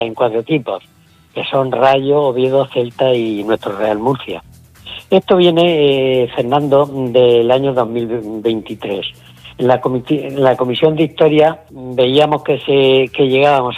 en 4 equipos, que son Rayo, Oviedo, Celta y nuestro Real Murcia. Esto viene, Fernando, del año 2023. En la Comisión de Historia veíamos que llegábamos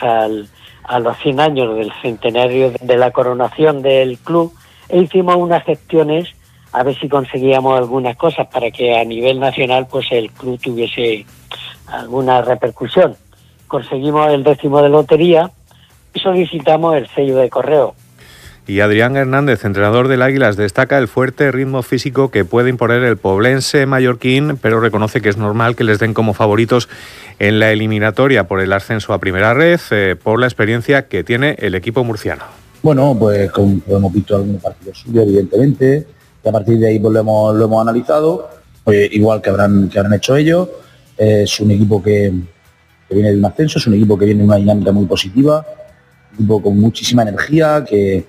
a los 100 años del centenario de la coronación del club e hicimos unas gestiones a ver si conseguíamos algunas cosas para que a nivel nacional pues el club tuviese alguna repercusión. Conseguimos el 10º de lotería y solicitamos el sello de correo. Y Adrián Hernández, entrenador del Águilas, destaca el fuerte ritmo físico que puede imponer el poblense mallorquín, pero reconoce que es normal que les den como favoritos en la eliminatoria por el ascenso a primera red, por la experiencia que tiene el equipo murciano. Bueno, pues como hemos visto algunos partidos suyos, evidentemente, y a partir de ahí pues, lo hemos analizado, igual que habrán hecho ellos. Es un equipo que viene de un ascenso, es un equipo que viene de una dinámica muy positiva, un equipo con muchísima energía, que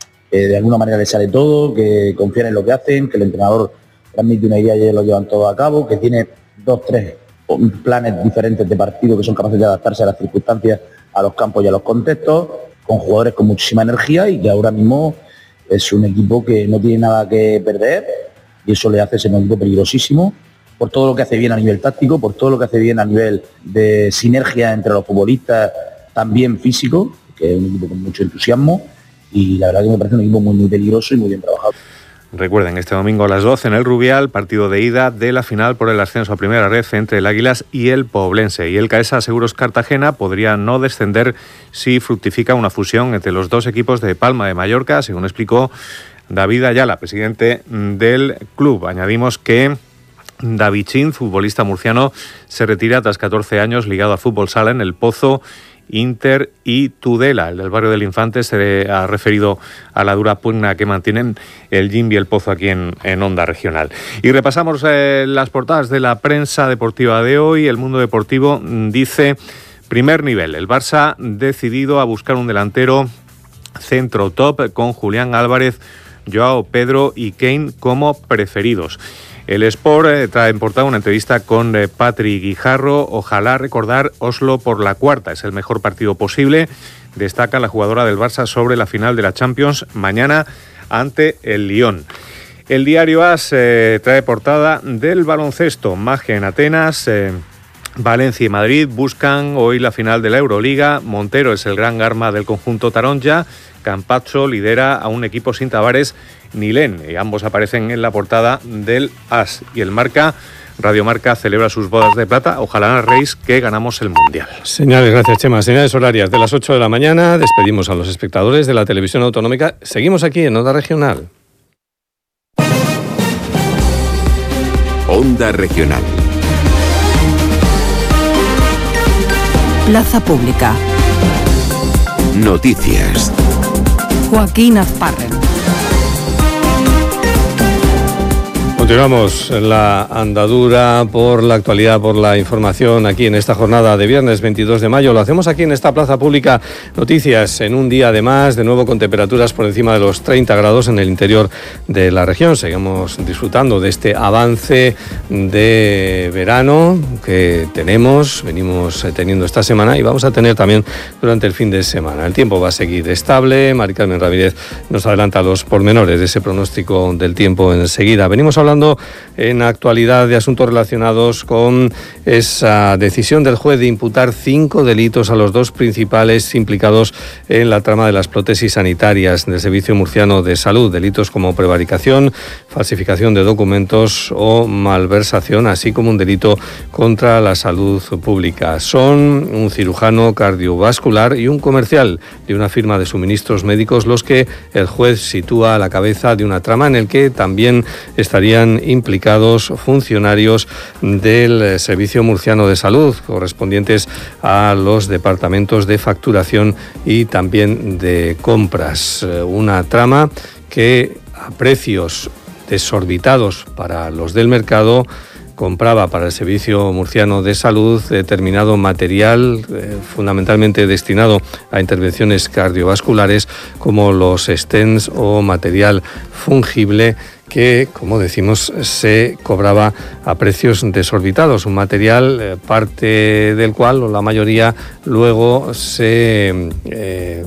de alguna manera les sale todo, que confían en lo que hacen, que el entrenador transmite una idea y ellos lo llevan todo a cabo, que tiene 2-3 planes diferentes de partido que son capaces de adaptarse a las circunstancias, a los campos y a los contextos, con jugadores con muchísima energía y que ahora mismo es un equipo que no tiene nada que perder y eso le hace ser un equipo peligrosísimo por todo lo que hace bien a nivel táctico, por todo lo que hace bien a nivel de sinergia entre los futbolistas, también físico, que es un equipo con mucho entusiasmo. Y la verdad que me parece un equipo muy, muy peligroso y muy bien trabajado. Recuerden, este domingo a las 12 en el Rubial, partido de ida de la final por el ascenso a primera red entre el Águilas y el Poblense. Y el Caesa Seguros Cartagena podría no descender si fructifica una fusión entre los dos equipos de Palma de Mallorca, según explicó David Ayala, presidente del club. Añadimos que David Chin, futbolista murciano, se retira tras 14 años ligado a fútbol sala en El Pozo, Inter y Tudela. El del barrio del Infante se ha referido a la dura pugna que mantienen el Jimbi y el Pozo aquí en Onda Regional. Y repasamos las portadas de la prensa deportiva de hoy. El Mundo Deportivo dice: primer nivel, el Barça decidido a buscar un delantero centro top con Julián Álvarez, Joao Pedro y Kane como preferidos. El Sport trae en portada una entrevista con Patri Guijarro. Ojalá recordar Oslo por la cuarta. Es el mejor partido posible. Destaca la jugadora del Barça sobre la final de la Champions mañana ante el Lyon. El diario AS trae portada del baloncesto. Magia en Atenas. Valencia y Madrid buscan hoy la final de la Euroliga. Montero es el gran arma del conjunto taronja. Campazzo lidera a un equipo sin Tavares ni Len. Ambos aparecen en la portada del AS. Y el Marca, Radio Marca, celebra sus bodas de plata. Ojalá, Reis, que ganamos el Mundial. Señales, gracias, Chema. Señales horarias de las 8 de la mañana. Despedimos a los espectadores de la televisión autonómica. Seguimos aquí en Onda Regional. Onda Regional. Plaza Pública. Noticias. Joaquín Azparren. Continuamos la andadura por la actualidad, por la información aquí en esta jornada de viernes 22 de mayo. Lo hacemos aquí en esta Plaza Pública. Noticias en un día además, de nuevo con temperaturas por encima de los 30 grados en el interior de la región. Seguimos disfrutando de este avance de verano que venimos teniendo esta semana y vamos a tener también durante el fin de semana. El tiempo va a seguir estable. Mari Carmen Ramírez nos adelanta los pormenores de ese pronóstico del tiempo enseguida. Venimos hablando en actualidad de asuntos relacionados con esa decisión del juez de imputar 5 delitos a los 2 principales implicados en la trama de las prótesis sanitarias del Servicio Murciano de Salud. Delitos como prevaricación, falsificación de documentos o malversación, así como un delito contra la salud pública. Son un cirujano cardiovascular y un comercial de una firma de suministros médicos los que el juez sitúa a la cabeza de una trama en el que también estarían implicados funcionarios del Servicio Murciano de Salud, correspondientes a los departamentos de facturación y también de compras. Una trama que a precios desorbitados para los del mercado compraba para el Servicio Murciano de Salud determinado material fundamentalmente destinado a intervenciones cardiovasculares como los stents o material fungible que, como decimos, se cobraba a precios desorbitados, un material parte del cual, o la mayoría, luego se